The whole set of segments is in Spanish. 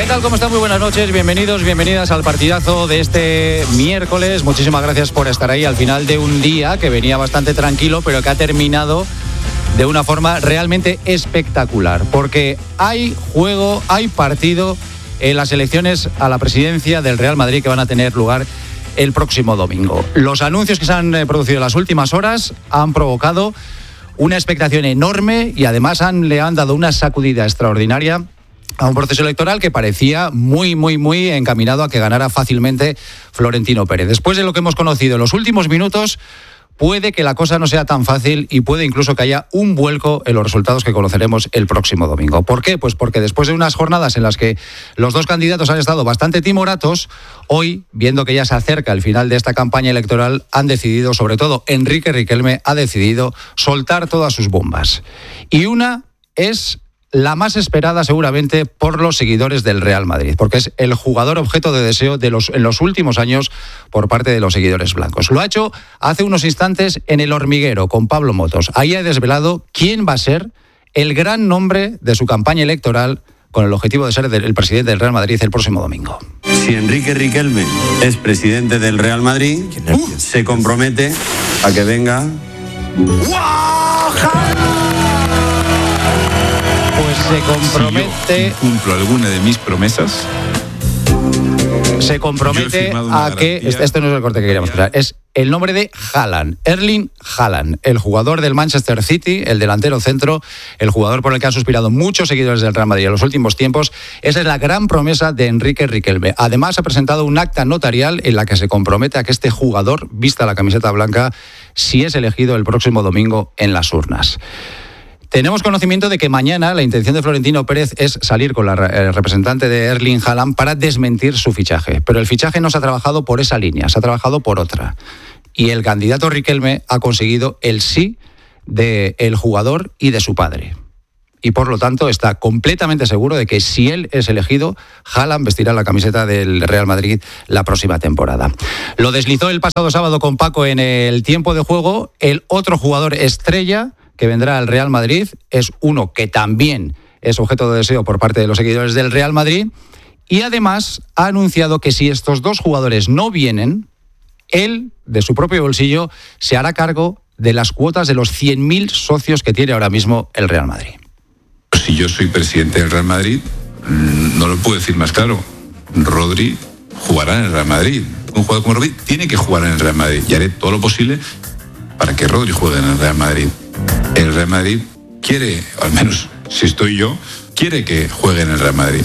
¿Qué tal? ¿Cómo están? Muy buenas noches, bienvenidos, bienvenidas al partidazo de este miércoles. Muchísimas gracias por estar ahí al final de un día que venía bastante tranquilo, pero que ha terminado de una forma realmente espectacular, porque hay juego, hay partido en las elecciones a la presidencia del Real Madrid que van a tener lugar el próximo domingo. Los anuncios que se han producido en las últimas horas han provocado una expectación enorme y además le han dado una sacudida extraordinaria a un proceso electoral que parecía muy encaminado a que ganara fácilmente Florentino Pérez. Después de lo que hemos conocido en los últimos minutos, puede que la cosa no sea tan fácil y puede incluso que haya un vuelco en los resultados que conoceremos el próximo domingo. ¿Por qué? Pues porque después de unas jornadas en las que los dos candidatos han estado bastante timoratos, hoy, viendo que ya se acerca el final de esta campaña electoral, han decidido, sobre todo Enrique Riquelme, ha decidido soltar todas sus bombas. Y una es la más esperada seguramente por los seguidores del Real Madrid, porque es el jugador objeto de deseo en los últimos años por parte de los seguidores blancos. Lo ha hecho hace unos instantes en El Hormiguero con Pablo Motos. Ahí ha desvelado quién va a ser el gran nombre de su campaña electoral con el objetivo de ser el presidente del Real Madrid el próximo domingo. Si Enrique Riquelme es presidente del Real Madrid, se compromete a que venga... Pues se compromete... Si yo cumplo alguna de mis promesas... Se compromete a que... Este no es el corte que queríamos escuchar. Es el nombre de Haaland, Erling Haaland, el jugador del Manchester City, el delantero centro, el jugador por el que han suspirado muchos seguidores del Real Madrid en los últimos tiempos. Esa es la gran promesa de Enrique Riquelme. Además, ha presentado un acta notarial en la que se compromete a que este jugador vista la camiseta blanca si es elegido el próximo domingo en las urnas. Tenemos conocimiento de que mañana la intención de Florentino Pérez es salir con la representante de Erling Haaland para desmentir su fichaje. Pero el fichaje no se ha trabajado por esa línea, se ha trabajado por otra. Y el candidato Riquelme ha conseguido el sí del jugador y de su padre. Y por lo tanto está completamente seguro de que si él es elegido, Haaland vestirá la camiseta del Real Madrid la próxima temporada. Lo deslizó el pasado sábado con Paco en el tiempo de juego. El otro jugador estrella que vendrá al Real Madrid es uno que también es objeto de deseo por parte de los seguidores del Real Madrid y además ha anunciado que si estos dos jugadores no vienen, él, de su propio bolsillo, se hará cargo de las cuotas de los 100.000 socios que tiene ahora mismo el Real Madrid. Si yo soy presidente del Real Madrid, no lo puedo decir más claro. Rodri jugará en el Real Madrid. Un jugador como Rodri tiene que jugar en el Real Madrid y haré todo lo posible para que Rodri juegue en el Real Madrid. El Real Madrid quiere, al menos si estoy yo, quiere que juegue en el Real Madrid.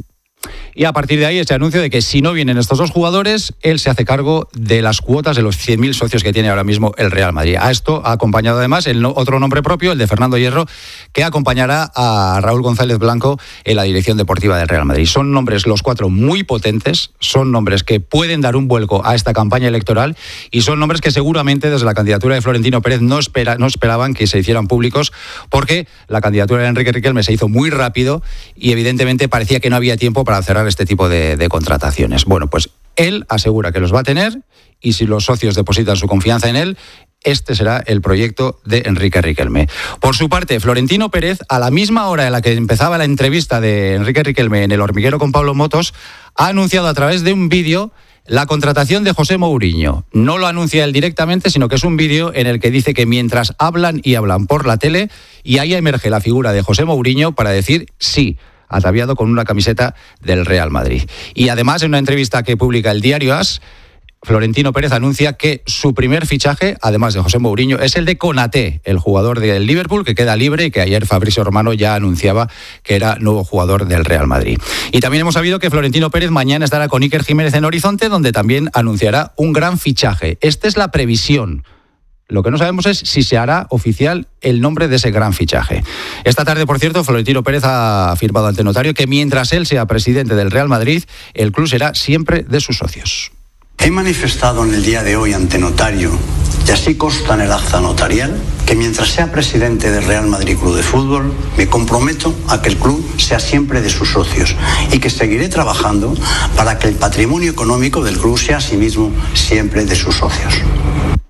Y a partir de ahí ese anuncio de que si no vienen estos dos jugadores, él se hace cargo de las cuotas de los 100.000 socios que tiene ahora mismo el Real Madrid. A esto ha acompañado además otro nombre propio, el de Fernando Hierro, que acompañará a Raúl González Blanco en la dirección deportiva del Real Madrid. Son nombres los cuatro muy potentes, son nombres que pueden dar un vuelco a esta campaña electoral y son nombres que seguramente desde la candidatura de Florentino Pérez no esperaban que se hicieran públicos porque la candidatura de Enrique Riquelme se hizo muy rápido y evidentemente parecía que no había tiempo para cerrar este tipo de contrataciones. Bueno, pues él asegura que los va a tener y si los socios depositan su confianza en él, este será el proyecto de Enrique Riquelme. Por su parte, Florentino Pérez, a la misma hora en la que empezaba la entrevista de Enrique Riquelme en El Hormiguero con Pablo Motos, ha anunciado a través de un vídeo la contratación de José Mourinho. No lo anuncia él directamente, sino que es un vídeo en el que dice que mientras hablan y hablan por la tele, y ahí emerge la figura de José Mourinho para decir sí, ataviado con una camiseta del Real Madrid. Y además, en una entrevista que publica el diario AS, Florentino Pérez anuncia que su primer fichaje, además de José Mourinho, es el de Konaté, el jugador del Liverpool, que queda libre y que ayer Fabrizio Romano ya anunciaba que era nuevo jugador del Real Madrid. Y también hemos sabido que Florentino Pérez mañana estará con Iker Jiménez en Horizonte, donde también anunciará un gran fichaje. Esta es la previsión. Lo que no sabemos es si se hará oficial el nombre de ese gran fichaje. Esta tarde, por cierto, Florentino Pérez ha afirmado ante notario que mientras él sea presidente del Real Madrid, el club será siempre de sus socios. He manifestado en el día de hoy ante notario, y así consta en el acta notarial, que mientras sea presidente del Real Madrid Club de Fútbol, me comprometo a que el club sea siempre de sus socios y que seguiré trabajando para que el patrimonio económico del club sea asimismo siempre de sus socios.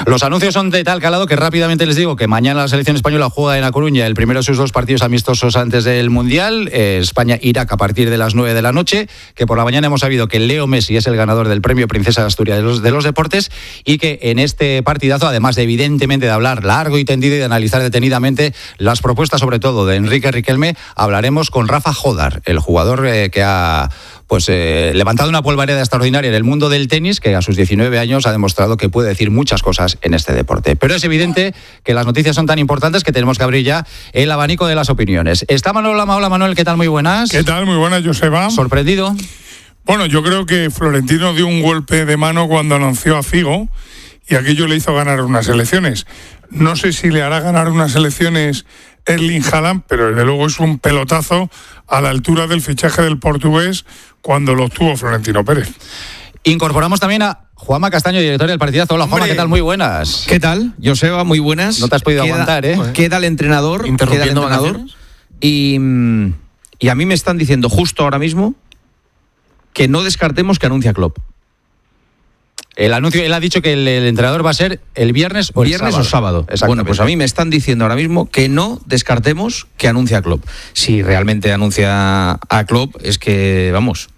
Los anuncios son de tal calado que rápidamente les digo que mañana la selección española juega en A Coruña el primero de sus 2 partidos amistosos antes del Mundial, España-Irak a partir de las 9 de la noche, que por la mañana hemos sabido que Leo Messi es el ganador del premio Princesa de Asturias de los deportes y que en este partidazo, además de evidentemente de hablar largo y tendido y de analizar detenidamente las propuestas sobre todo de Enrique Riquelme, hablaremos con Rafa Jodar, el jugador que ha levantado una polvareda extraordinaria en el mundo del tenis, que a sus 19 años ha demostrado que puede decir muchas cosas en este deporte. Pero es evidente que las noticias son tan importantes que tenemos que abrir ya el abanico de las opiniones. Está Manuel Lama. Hola Manuel, ¿qué tal? Muy buenas. ¿Qué tal? Muy buenas, Joseba. ¿Sorprendido? Bueno, yo creo que Florentino dio un golpe de mano cuando anunció a Figo y aquello le hizo ganar unas elecciones. No sé si le hará ganar unas elecciones Erling Haaland, pero desde luego es un pelotazo a la altura del fichaje del portugués cuando lo obtuvo Florentino Pérez. Incorporamos también a Juanma Castaño, director del Partidazo. Hola, Juanma, ¿qué tal? Muy buenas. ¿Qué tal? Joseba, muy buenas. No te has podido aguantar, ¿eh? Queda el entrenador. Interrumpiendo vacaciones. Y a mí me están diciendo justo ahora mismo que no descartemos que anuncia Klopp. El anuncio, él ha dicho que el entrenador va a ser el viernes o el sábado. Bueno, pues a mí me están diciendo ahora mismo que no descartemos que anuncia a Klopp. Si realmente anuncia a Klopp, es que, vamos,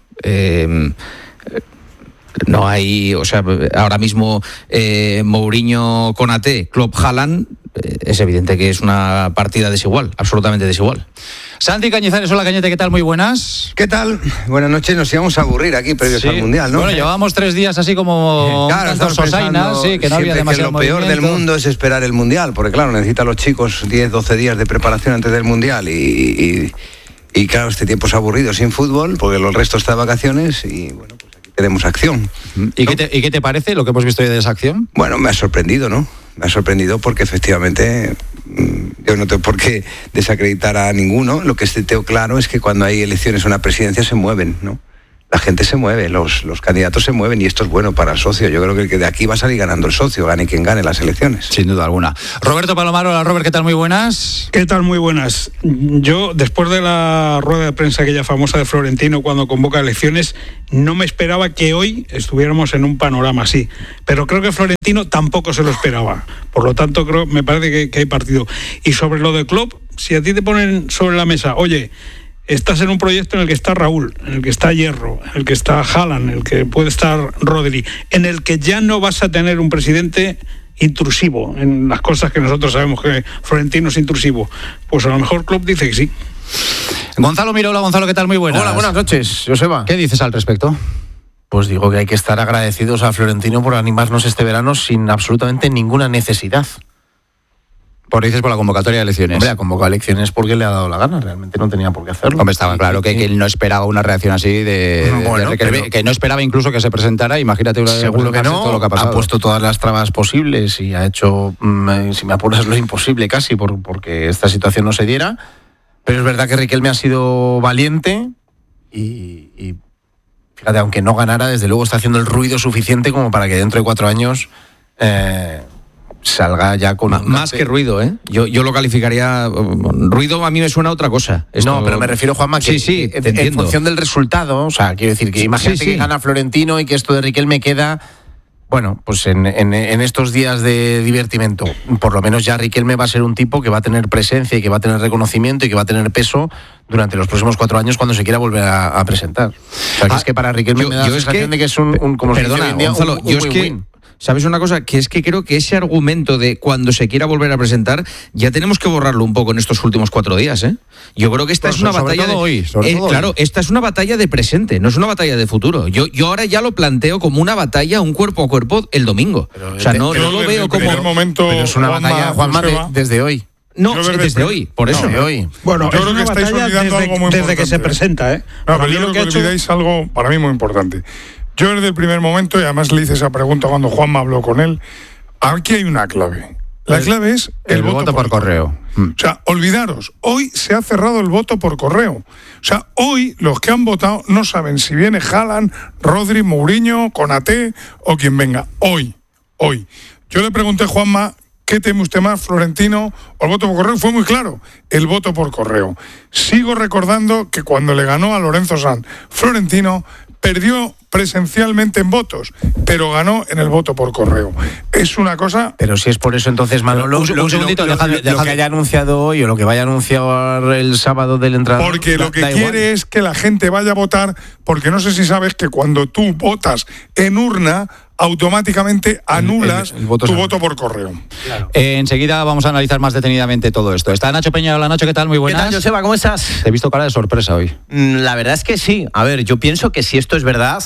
no hay, o sea, ahora mismo Mourinho Konaté, Klopp Haaland, es evidente que es una partida desigual, absolutamente desigual. Santi Cañizares, hola Cañete, ¿qué tal? Muy buenas. ¿Qué tal? Buenas noches, nos íbamos a aburrir aquí previos al Mundial, ¿no? Bueno, llevábamos 3 días así como claro, tantos sosainas, sí, que no había demasiado que lo peor del mundo es esperar el Mundial, porque claro, necesitan los chicos 10, 12 días de preparación antes del Mundial y claro, este tiempo es aburrido sin fútbol, porque el resto está de vacaciones y bueno, pues aquí tenemos acción. ¿Y qué te parece lo que hemos visto hoy de esa acción? Bueno, me ha sorprendido, ¿no? Me ha sorprendido porque efectivamente yo no tengo por qué desacreditar a ninguno. Lo que tengo claro es que cuando hay elecciones a una presidencia se mueven, ¿no? La gente se mueve, los candidatos se mueven y esto es bueno para el socio. Yo creo que de aquí va a salir ganando el socio, gane quien gane las elecciones. Sin duda alguna. Roberto Palomaro, hola Robert, ¿qué tal? Muy buenas. ¿Qué tal? Muy buenas. Yo, después de la rueda de prensa aquella famosa de Florentino cuando convoca elecciones, no me esperaba que hoy estuviéramos en un panorama así. Pero creo que Florentino tampoco se lo esperaba. Por lo tanto, me parece que hay partido. Y sobre lo de Klopp, si a ti te ponen sobre la mesa, oye, estás en un proyecto en el que está Raúl, en el que está Hierro, en el que está Haaland, en el que puede estar Rodri, en el que ya no vas a tener un presidente intrusivo en las cosas que nosotros sabemos que Florentino es intrusivo, pues a lo mejor Klopp dice que sí. Gonzalo Mirola, Gonzalo, ¿qué tal? Muy buenas. Hola, buenas noches, Joseba. ¿Qué dices al respecto? Pues digo que hay que estar agradecidos a Florentino por animarnos este verano sin absolutamente ninguna necesidad. Dices por la convocatoria de elecciones. Hombre, ha convocado elecciones porque le ha dado la gana, realmente no tenía por qué hacerlo. Hombre, estaba claro que él no esperaba una reacción así que no esperaba incluso que se presentara, imagínate seguro que no, todo lo que ha pasado. Ha puesto todas las trabas posibles y ha hecho, si me apuras, lo imposible casi porque esta situación no se diera, pero es verdad que Riquelme ha sido valiente y fíjate, aunque no ganara, desde luego está haciendo el ruido suficiente como para que dentro de 4 años salga ya con más que ruido, ¿eh? Yo lo calificaría ruido, a mí me suena a otra cosa. No, pero me refiero, Juanma, que sí, en función del resultado, o sea, quiero decir que imagínate que gana Florentino y que esto de Riquelme queda, bueno, pues en estos días de divertimento, por lo menos ya Riquelme va a ser un tipo que va a tener presencia y que va a tener reconocimiento y que va a tener peso durante los próximos 4 años cuando se quiera volver a presentar. O sea, que es que para Riquelme me da la sensación de que es un como perdona, se dice hoy en día, Gonzalo, yo es que ¿sabes una cosa? Que es que creo que ese argumento de cuando se quiera volver a presentar, ya tenemos que borrarlo un poco en estos últimos 4 días, ¿eh? Yo creo que esta es una batalla claro, esta es una batalla de presente, no es una batalla de futuro. Yo ahora ya lo planteo como una batalla, un cuerpo a cuerpo el domingo. Pero o sea, no lo veo como momento, pero es una batalla, Juanma, desde hoy. No, desde hoy, por eso. No, hoy. Bueno, yo creo que estáis olvidando algo muy importante. Desde que se presenta, ¿eh? No, pero yo creo que olvidáis algo para mí muy importante. Yo desde el primer momento, y además le hice esa pregunta cuando Juanma habló con él, aquí hay una clave. La clave es el voto por correo. O sea, olvidaros, hoy se ha cerrado el voto por correo. O sea, hoy los que han votado no saben si viene Haaland, Rodri, Mourinho, Konaté o quien venga. Hoy. Yo le pregunté a Juanma ¿qué teme usted más, Florentino o el voto por correo? Fue muy claro, el voto por correo. Sigo recordando que cuando le ganó a Lorenzo Sanz, Florentino perdió presencialmente en votos, pero ganó en el voto por correo. Es una cosa... Pero si es por eso, entonces, Manolo, un segundito, lo que haya anunciado hoy o lo que vaya a anunciar el sábado del entrenador... Porque lo que quiere es que la gente vaya a votar, porque no sé si sabes que cuando tú votas en urna, automáticamente anulas tu voto por correo. Claro. Enseguida vamos a analizar más detenidamente todo esto. Está Nacho Peña. Hola, Nacho, ¿qué tal? Muy buenas. ¿Qué tal, Joseba? ¿Cómo estás? Te he visto cara de sorpresa hoy. La verdad es que sí. A ver, yo pienso que si esto es verdad,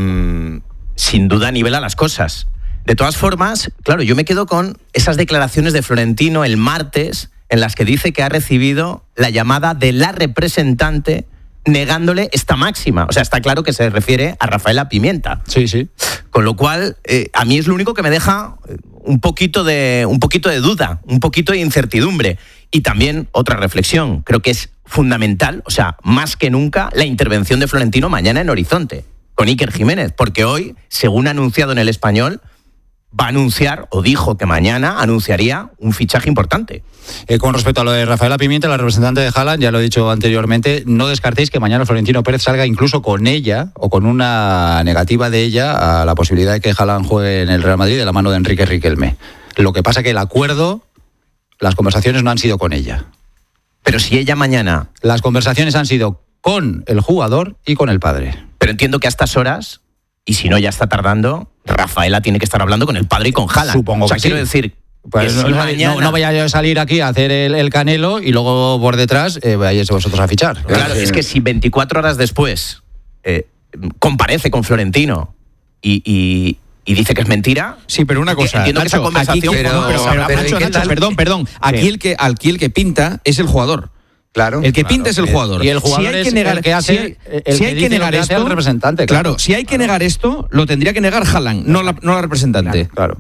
sin duda nivela las cosas. De todas formas, claro, yo me quedo con esas declaraciones de Florentino el martes en las que dice que ha recibido la llamada de la representante negándole esta máxima. O sea, está claro que se refiere a Rafaela Pimienta. Sí, sí. Con lo cual, a mí es lo único que me deja un poquito de duda, un poquito de incertidumbre. Y también otra reflexión. Creo que es fundamental, o sea, más que nunca, la intervención de Florentino mañana en Horizonte, con Iker Jiménez. Porque hoy, según ha anunciado en El Español, va a anunciar, o dijo que mañana anunciaría un fichaje importante. Con respecto a lo de Rafaela Pimienta, la representante de Haaland, ya lo he dicho anteriormente, no descartéis que mañana Florentino Pérez salga incluso con ella, o con una negativa de ella, a la posibilidad de que Haaland juegue en el Real Madrid de la mano de Enrique Riquelme. Lo que pasa es que el acuerdo, las conversaciones no han sido con ella. Pero si ella mañana... Las conversaciones han sido con el jugador y con el padre. Pero entiendo que a estas horas, y si no ya está tardando, Rafaela tiene que estar hablando con el padre y con Haaland. Supongo que quiero sí. decir... Pues no vaya yo a salir aquí a hacer el canelo y luego por detrás vayáis vosotros a fichar. Claro, es que si 24 horas después comparece con Florentino y dice que es mentira. Sí, pero una cosa, entiendo Nacho, que esa conversación... Nacho, aquí el que pinta es el jugador. Claro. El que pinta es el jugador. Y el jugador si hay es que negar, el que hace, si hay que negar esto, el representante. Claro, si hay que negar esto, lo tendría que negar Haaland, no la representante. Claro.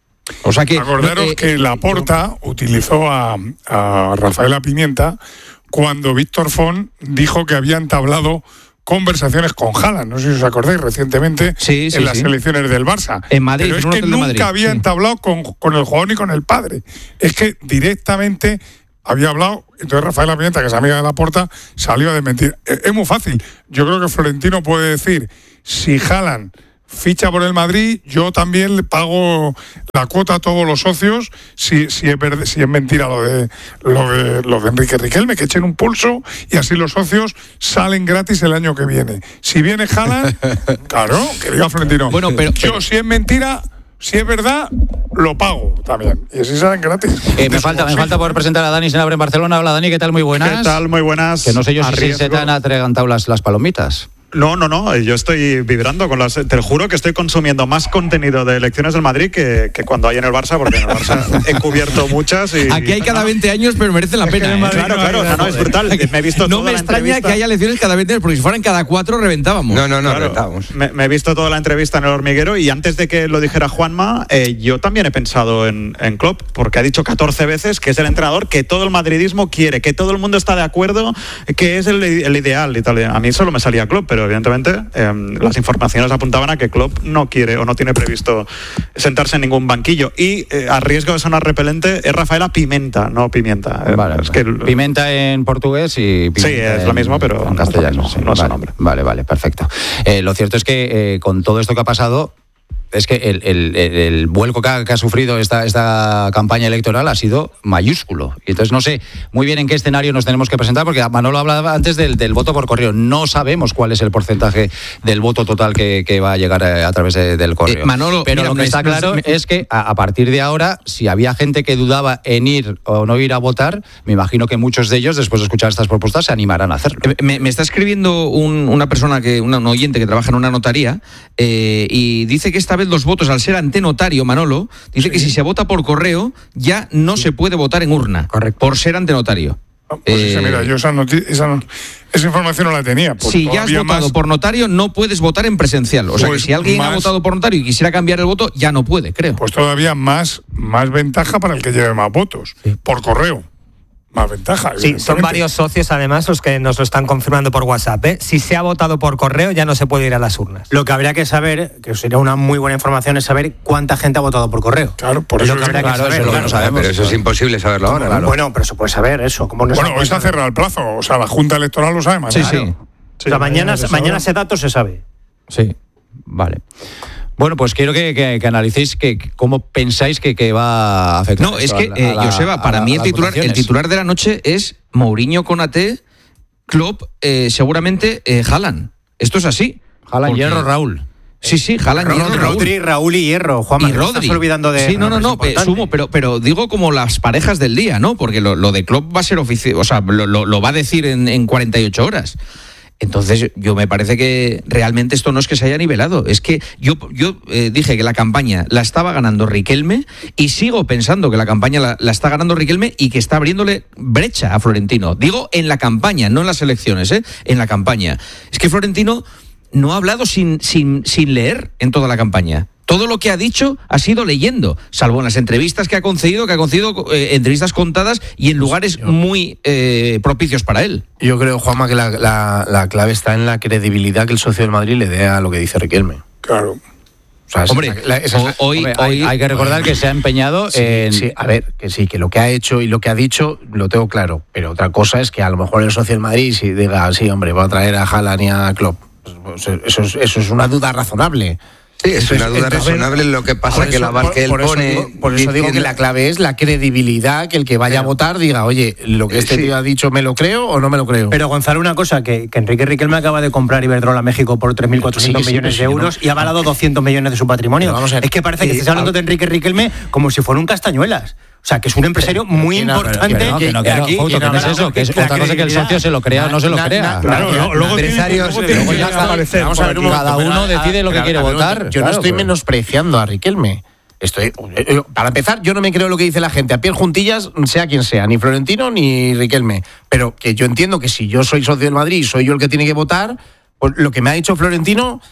O sea que acordaros que Laporta utilizó a Rafaela Pimienta cuando Víctor Font dijo que había entablado conversaciones con Haaland, no sé si os acordáis, recientemente en las elecciones del Barça. En Madrid, pero es que nunca había entablado con el jugador ni con el padre. Es que directamente había hablado, entonces Rafaela Pimienta, que es amiga de Laporta, salió a desmentir. Es muy fácil. Yo creo que Florentino puede decir, si Haaland ficha por el Madrid, yo también le pago la cuota a todos los socios, si es mentira lo de Enrique Riquelme, que echen un pulso y así los socios salen gratis el año que viene. Si viene Haaland, claro, que diga Florentino. Bueno, pero si es mentira, si es verdad, lo pago también. Y así salen gratis. Me falta poder presentar a Dani Senabre en Barcelona. Hola, Dani, ¿qué tal? Muy buenas. ¿Qué tal? Muy buenas. Que no sé yo si se te han atragantado las palomitas. No, yo estoy vibrando con las... Te juro que estoy consumiendo más contenido de elecciones del Madrid que cuando hay en el Barça, porque en el Barça he cubierto muchas y... Aquí hay cada 20 años, pero merece la pena. Claro, es brutal. Me he visto no me extraña que haya elecciones cada 20 años, porque si fueran cada 4 reventábamos. No, reventábamos. Me he visto toda la entrevista en El Hormiguero y antes de que lo dijera Juanma, yo también he pensado en Klopp, porque ha dicho 14 veces que es el entrenador que todo el madridismo quiere, que todo el mundo está de acuerdo, que es el ideal y tal. A mí solo me salía Klopp, pero evidentemente las informaciones apuntaban a que Klopp no quiere o no tiene previsto sentarse en ningún banquillo. Y a riesgo de sonar repelente, es Rafaela Pimenta, no Pimienta. Vale, Pimenta en portugués y Pimenta sí, es lo mismo, pero en castellano. No es su nombre. Vale, perfecto. Lo cierto es que con todo esto que ha pasado, es que el vuelco que ha sufrido esta campaña electoral ha sido mayúsculo. Y entonces no sé muy bien en qué escenario nos tenemos que presentar, porque Manolo hablaba antes del voto por correo. No sabemos cuál es el porcentaje del voto total que va a llegar a través del correo. Manolo, pero lo que está claro es que a partir de ahora, si había gente que dudaba en ir o no ir a votar, me imagino que muchos de ellos, después de escuchar estas propuestas, se animarán a hacerlo. Me está escribiendo una persona, un oyente que trabaja en una notaría, y dice que esta vez los votos, al ser ante notario, Manolo, dice que si se vota por correo ya no se puede votar en urna. Correcto. Por ser ante notario. Mira, yo esa información no la tenía. Pues si ya has votado por notario, no puedes votar en presencial. O sea que si alguien ha votado por notario y quisiera cambiar el voto, ya no puede, creo. Pues todavía más ventaja para el que lleve más votos. Sí. Por correo. más ventaja. Sí, son varios socios además los que nos lo están confirmando por WhatsApp. Si se ha votado por correo ya no se puede ir a las urnas. Lo que habría que saber, que sería una muy buena información, es saber cuánta gente ha votado por correo. Claro, por eso lo que habría que saber. Eso no sabemos, pero eso es imposible saberlo ahora. Claro. Bueno, pero se puede saber eso. Hoy se ha cerrado el plazo, o sea, la Junta Electoral lo sabe mañana. Sí. O sea, mañana ese dato se sabe. Sí, vale. Bueno, pues quiero que analicéis cómo pensáis que va a afectar. No, es que, Joseba, para mí el titular de la noche es Mourinho, Konaté, Klopp, seguramente Haaland. Esto es así. Haaland, Hierro, Raúl. Sí, Haaland, Hierro, Rodri, Raúl y Hierro. Juanma, y Rodri. Estás olvidando de... Sí, no, sumo, pero digo como las parejas del día, ¿no? Porque lo de Klopp va a ser oficial, o sea, lo va a decir en 48 horas. Entonces, yo me parece que realmente esto no es que se haya nivelado. Es que yo dije que la campaña la estaba ganando Riquelme y sigo pensando que la campaña la está ganando Riquelme y que está abriéndole brecha a Florentino. Digo en la campaña, no en las elecciones, en la campaña. Es que Florentino no ha hablado sin leer en toda la campaña. Todo lo que ha dicho ha sido leyendo, salvo en las entrevistas que ha concedido entrevistas contadas y en lugares muy propicios para él. Yo creo, Juanma, que la clave está en la credibilidad que el socio del Madrid le dé a lo que dice Riquelme. Claro. O sea, hoy hay que recordar que se ha empeñado en... Sí, a ver, que lo que ha hecho y lo que ha dicho lo tengo claro, pero otra cosa es que a lo mejor el socio del Madrid si diga, sí, hombre, voy a traer a Haaland y a Klopp. Pues eso es una duda razonable. Sí, es una duda razonable. Lo que pasa que la barca él pone... Por eso digo que la clave es la credibilidad, que el que vaya a votar diga, oye, lo que este tío ha dicho, ¿me lo creo o no me lo creo? Pero, Gonzalo, una cosa, que Enrique Riquelme acaba de comprar Iberdrola México por 3.400 millones de euros y ha avalado 200 millones de su patrimonio. Vamos a ver, es que parece que estás hablando de Enrique Riquelme como si fuera un Castañuelas. O sea, que es un empresario muy importante. Que no es eso, que es otra cosa que el socio se lo crea o no se lo crea. Claro, luego empresarios, cada uno decide lo que quiere votar. Yo no estoy menospreciando a Riquelme. Para empezar, yo no me creo lo que dice la gente a pie juntillas, sea quien sea, ni Florentino ni Riquelme. Pero que yo entiendo que si yo soy socio del Madrid y soy yo el que tiene que votar, pues lo que me ha dicho Florentino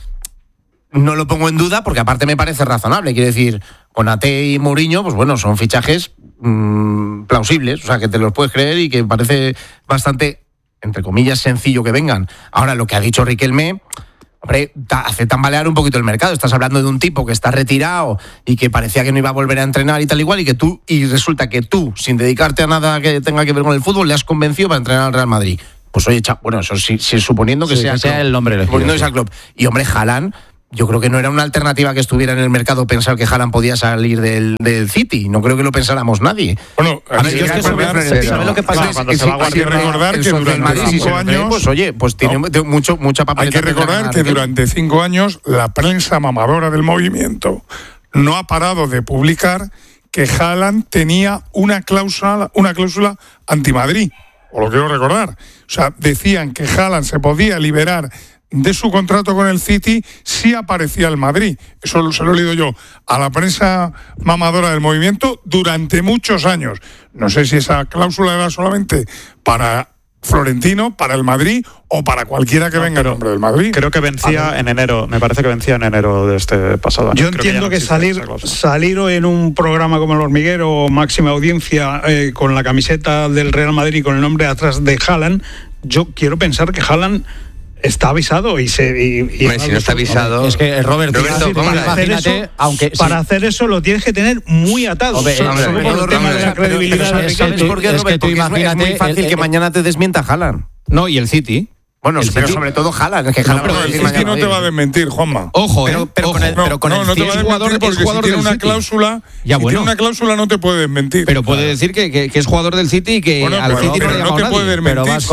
no lo pongo en duda, porque aparte me parece razonable. Quiero decir, Konaté y Mourinho, pues bueno, son fichajes plausibles, o sea, que te los puedes creer y que parece bastante, entre comillas, sencillo que vengan. Ahora, lo que ha dicho Riquelme, hombre, hace tambalear un poquito el mercado. Estás hablando de un tipo que está retirado y que parecía que no iba a volver a entrenar y tal igual, y resulta que tú, sin dedicarte a nada que tenga que ver con el fútbol, le has convencido para entrenar al Real Madrid. Pues oye, bueno, eso sí, suponiendo que sea el nombre elegido. Suponiendo que sea Klopp. Y hombre, Haaland, yo creo que no era una alternativa que estuviera en el mercado pensar que Haaland podía salir del City. No creo que lo pensáramos nadie. Bueno, ¿sabes lo que pasa? Hay que recordar que durante 5 años... Pues oye, pues tiene mucha papeleta. Hay que recordar que durante 5 años la prensa mamadora del movimiento no ha parado de publicar que Haaland tenía una cláusula anti-Madrid. Os lo quiero recordar. O sea, decían que Haaland se podía liberar de su contrato con el City si aparecía el Madrid. Eso se lo he leído yo a la prensa mamadora del movimiento durante muchos años. No sé si esa cláusula era solamente para Florentino, para el Madrid o para cualquiera que venga en nombre del Madrid. Creo que vencía en enero, me parece que vencía en enero de este pasado año. Yo entiendo que salir en un programa como El Hormiguero, máxima audiencia, con la camiseta del Real Madrid con el nombre atrás de Haaland, yo quiero pensar que Haaland está avisado y si no está avisado, es que Roberto, imagínate, para hacer eso lo tienes que tener muy atado. Sobre todo el tema de la credibilidad. ¿Sabes por qué, Robert? Porque es muy fácil que mañana te desmienta Haaland. No, y el City. Bueno, pero sobre todo Haaland. Es que Haaland no te va a desmentir, Juanma. Ojo, pero con el City es jugador porque si tiene una cláusula, tiene una cláusula no te puede desmentir. Pero puede decir que es jugador del City y que al City no te puede desmentir. Pero vas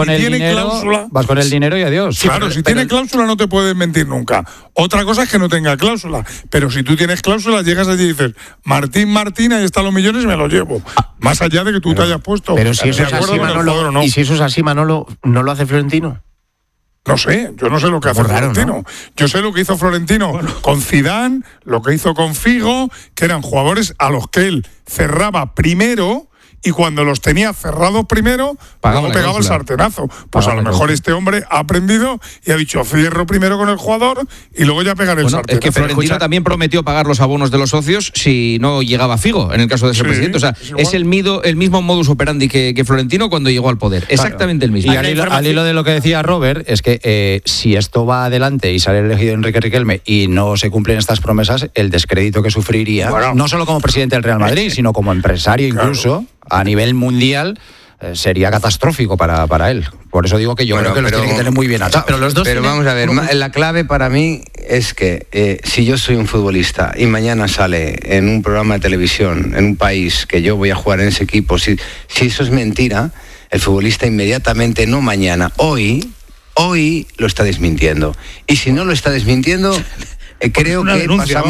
con el dinero y adiós. Claro, si tiene cláusula no te puede desmentir nunca. Otra cosa es que no tenga cláusula. Pero si tú tienes cláusula, llegas allí y dices, Martín, ahí están los millones y me los llevo. Más allá de que tú te hayas puesto. Pero si eso es así, Manolo, y si eso es así, Manolo, ¿no lo hace Florentino? No sé, yo no sé lo que hace Florentino. ¿No? Yo sé lo que hizo Florentino con Zidane, lo que hizo con Figo, que eran jugadores a los que él cerraba primero y cuando los tenía cerrados primero, luego pegaba el sartenazo. Pues a lo mejor este hombre ha aprendido y ha dicho, cierro primero con el jugador y luego ya pegaré el sartenazo. Es que Florentino también prometió pagar los abonos de los socios si no llegaba Figo, en el caso de ser presidente. O sea, es el mismo modus operandi que Florentino cuando llegó al poder. Exactamente el mismo. Y al hilo de lo que decía Robert, es que si esto va adelante y sale elegido Enrique Riquelme y no se cumplen estas promesas, el descrédito que sufriría, no solo como presidente del Real Madrid, sino como empresario incluso, a nivel mundial, sería catastrófico para él. Por eso digo que yo creo que los tiene que tener muy bien atados. Pero vamos a ver, la clave para mí es que si yo soy un futbolista y mañana sale en un programa de televisión, en un país, que yo voy a jugar en ese equipo, si eso es mentira, el futbolista inmediatamente, no mañana, hoy lo está desmintiendo. Y si no lo está desmintiendo, creo que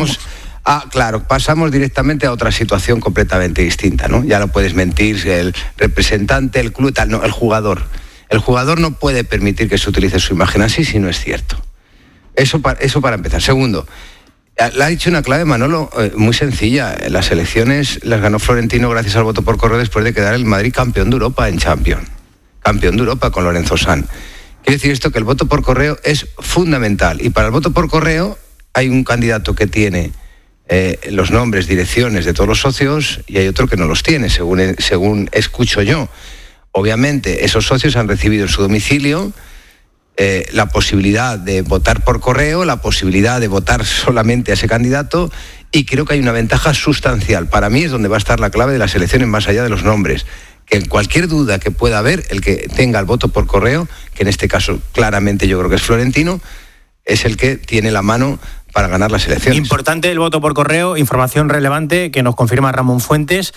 pasamos directamente a otra situación completamente distinta, ¿no? Ya no puedes mentir, el representante, el club, tal, no, el jugador. El jugador no puede permitir que se utilice su imagen así si no es cierto. Eso para empezar. Segundo, le ha dicho una clave, Manolo, muy sencilla. Las elecciones las ganó Florentino gracias al voto por correo después de quedar el Madrid campeón de Europa en Champions. Campeón de Europa con Lorenzo Sanz. Quiere decir esto que el voto por correo es fundamental. Y para el voto por correo hay un candidato que tiene los nombres, direcciones de todos los socios y hay otro que no los tiene, según escucho yo. Obviamente, esos socios han recibido en su domicilio la posibilidad de votar por correo, la posibilidad de votar solamente a ese candidato, y creo que hay una ventaja sustancial. Para mí es donde va a estar la clave de las elecciones, más allá de los nombres. Que en cualquier duda que pueda haber, el que tenga el voto por correo, que en este caso claramente yo creo que es Florentino, es el que tiene la mano para ganar las elecciones. Importante el voto por correo, información relevante que nos confirma Ramón Fuentes.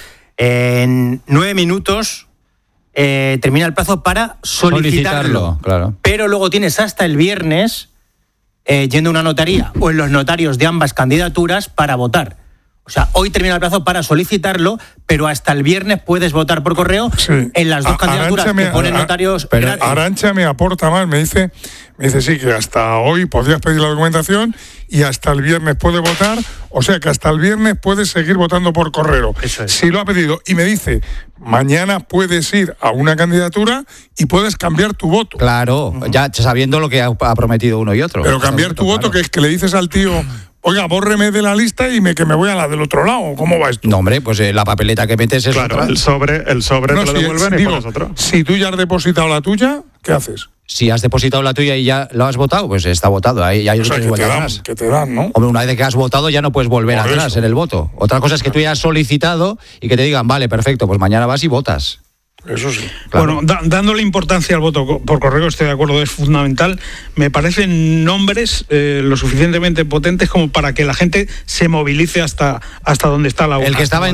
En 9 minutos termina el plazo para solicitarlo. Claro. Pero luego tienes hasta el viernes yendo a una notaría o en los notarios de ambas candidaturas para votar. O sea, hoy termina el plazo para solicitarlo, pero hasta el viernes puedes votar por correo en las dos candidaturas que ponen notarios gratis. Arantxa me aporta más, me dice sí, que hasta hoy podrías pedir la documentación y hasta el viernes puedes votar, o sea que hasta el viernes puedes seguir votando por correo. Eso es. Si lo ha pedido. Y me dice, mañana puedes ir a una candidatura y puedes cambiar tu voto. Claro, ya sabiendo lo que ha prometido uno y otro. Pero cambiar tu voto, que es que le dices al tío, oiga, bórreme de la lista y que me voy a la del otro lado. ¿Cómo va esto? No, hombre, pues la papeleta que metes es otra. El sobre no, te lo devuelven y pones otro. Si tú ya has depositado la tuya, ¿qué haces? Si has depositado la tuya y ya lo has votado, pues está votado. Ahí ya hay que te dan, ¿no? Hombre, una vez que has votado ya no puedes volver atrás en el voto. Otra cosa es que tú ya has solicitado y que te digan, vale, perfecto, pues mañana vas y votas. Eso sí. Claro. Bueno, dándole importancia al voto por correo, estoy de acuerdo, es fundamental. Me parecen nombres lo suficientemente potentes como para que la gente se movilice hasta donde está la urna. El que estaba